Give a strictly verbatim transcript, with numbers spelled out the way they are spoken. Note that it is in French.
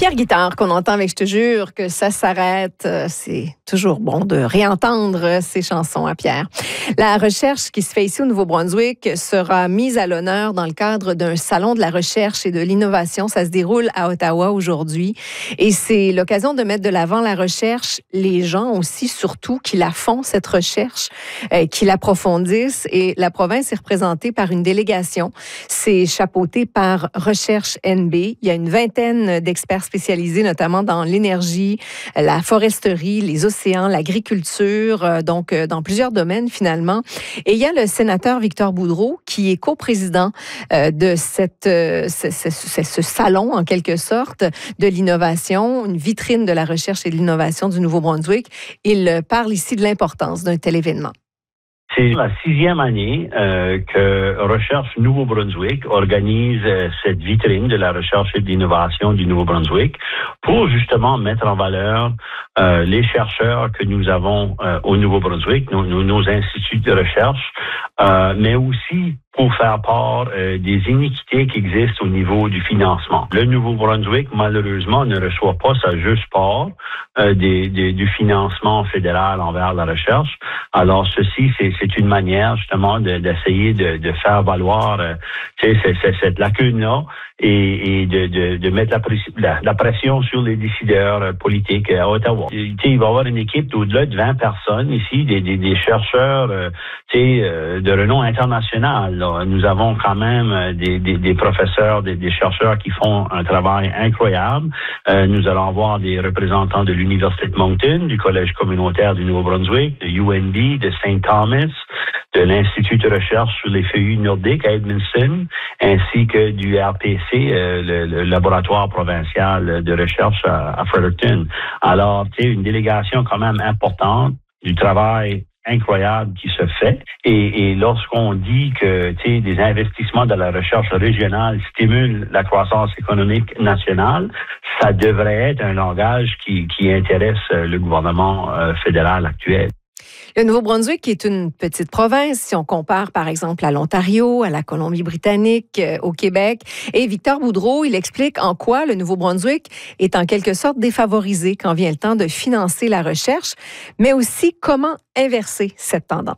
Pierre Guitard, qu'on entend avec « Je te jure que ça s'arrête », c'est toujours bon de réentendre ces chansons à Pierre. La recherche qui se fait ici au Nouveau-Brunswick sera mise à l'honneur dans le cadre d'un salon de la recherche et de l'innovation. Ça se déroule à Ottawa aujourd'hui et c'est l'occasion de mettre de l'avant la recherche, les gens aussi surtout qui la font, cette recherche, euh, qui l'approfondissent, et la province est représentée par une délégation. C'est chapeauté par Recherche N B. Il y a une vingtaine d'experts spécialisés, notamment dans l'énergie, la foresterie, les océans, l'agriculture, euh, donc euh, dans plusieurs domaines finalement. Et il y a le sénateur Victor Boudreau qui est coprésident euh, de cette, euh, ce, ce, ce, ce salon, en quelque sorte, de l'innovation, une vitrine de la recherche et de l'innovation du Nouveau-Brunswick. Il parle ici de l'importance d'un tel événement. C'est la sixième année euh, que Recherche Nouveau-Brunswick organise euh, cette vitrine de la recherche et de l'innovation du Nouveau-Brunswick pour justement mettre en valeur euh, les chercheurs que nous avons euh, au Nouveau-Brunswick, nos, nos, nos instituts de recherche, euh, mais aussi pour faire part euh, des iniquités qui existent au niveau du financement. Le Nouveau-Brunswick, malheureusement, ne reçoit pas sa juste part euh, des, des, du financement fédéral envers la recherche. Alors, ceci, c'est, c'est une manière, justement, de, d'essayer de, de faire valoir euh, c'est, c'est, cette lacune-là et, et de, de, de mettre la, la, la pression sur les décideurs euh, politiques à Ottawa. Il va y avoir une équipe d'au-delà de vingt personnes ici, des, des, des chercheurs euh, euh, de renom international. Nous avons quand même des, des, des professeurs, des, des chercheurs qui font un travail incroyable. Euh, nous allons avoir des représentants de l'Université de Moncton, du Collège communautaire du Nouveau-Brunswick, de U N B, de Saint Thomas, de l'Institut de recherche sur les feuillus nordiques à Edmundston, ainsi que du R P C, euh, le, le laboratoire provincial de recherche à, à Fredericton. Alors, tu sais, une délégation quand même importante du travail incroyable qui se fait. Et, et lorsqu'on dit que tu sais, des investissements dans la recherche régionale stimulent la croissance économique nationale, ça devrait être un langage qui, qui intéresse le gouvernement euh, fédéral actuel. Le Nouveau-Brunswick est une petite province, si on compare par exemple à l'Ontario, à la Colombie-Britannique, euh, au Québec. Et Victor Boudreau, il explique en quoi le Nouveau-Brunswick est en quelque sorte défavorisé quand vient le temps de financer la recherche, mais aussi comment inverser cette tendance.